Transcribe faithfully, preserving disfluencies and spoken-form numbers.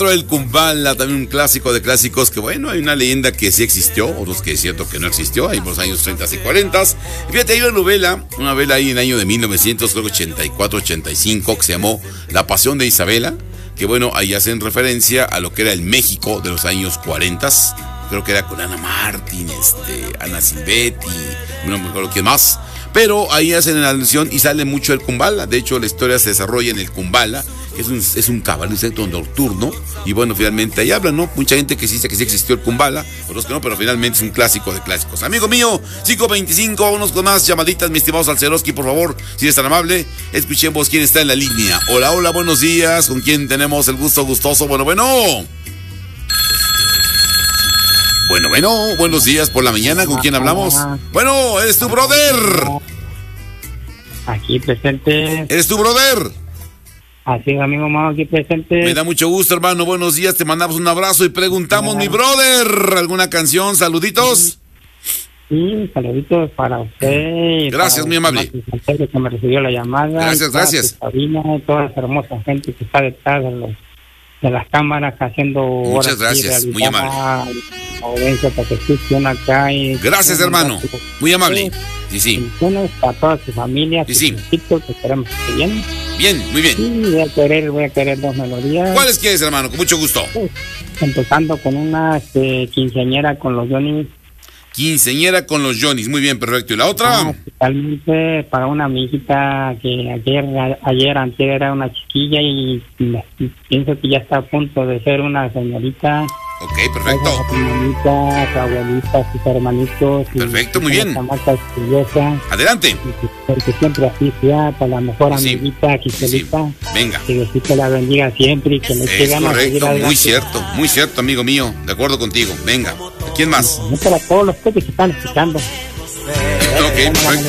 El Kumbala, también un clásico de clásicos que, bueno, hay una leyenda que sí existió, otros que es cierto que no existió, ahí por los años treinta y cuarenta. Fíjate, hay una novela, una novela ahí en el año de mil novecientos ochenta y cuatro ochenta y cinco que se llamó La Pasión de Isabela, que bueno, ahí hacen referencia a lo que era el México de los años cuarenta. Creo que era con Ana Martín, este, Ana Silvetti, no me acuerdo quién más. Pero ahí hacen la alusión y sale mucho el Kumbala. De hecho, la historia se desarrolla en el Kumbala, que es un, es un caballero nocturno. Y bueno, finalmente ahí hablan, ¿no? Mucha gente que dice que sí existió el Kumbala, otros que no, pero finalmente es un clásico de clásicos. Amigo mío, cinco veinticinco, vámonos con más llamaditas, mi estimado Salceroski, por favor, si eres tan amable. Escuchemos quién está en la línea. Hola, hola, buenos días. ¿Con quién tenemos el gusto gustoso? Bueno, bueno. Bueno, bueno, buenos días por la mañana. ¿Con quién hablamos? Bueno, ¿eres tu brother? Aquí presente. ¿Eres tu brother? Así, amigo mío, aquí presente. Me da mucho gusto, hermano. Buenos días, te mandamos un abrazo y preguntamos, mi brother, ¿alguna canción? ¿Saluditos? Sí, saluditos para usted. Gracias, muy amable. Para que me recibió la llamada. Gracias, gracias. Sabina y toda esa hermosa gente que está detrás de los de las cámaras haciendo. Muchas gracias, muy amable. Audiencia para que escuchen acá y gracias, hermano. Muy amable. Sí, sí. Para toda su familia. Sí, sí. Que esperamos que bien. Bien, muy bien. Sí, voy a querer, voy a querer dos melodías. ¿Cuáles quieres, hermano? Con mucho gusto. Pues, empezando con una este, quinceañera con los Johnny. Quinceañera con los Johnny's, muy bien, perfecto. ¿Y la otra? Ah, totalmente para una amiguita que ayer, ayer, antes era una chiquilla y me, pienso que ya está a punto de ser una señorita. Ok, perfecto. Su mamita, su abuelita, sus hermanitos. Perfecto, muy bien. Adelante. Porque siempre así sea, para la mejor amiguita, sí, Giselita. Sí, venga. Que Dios te la bendiga siempre y que le es correcto, muy cierto, muy cierto, amigo mío. De acuerdo contigo. Venga. ¿Quién más? No para todos los que están escuchando. Ok, perfecto.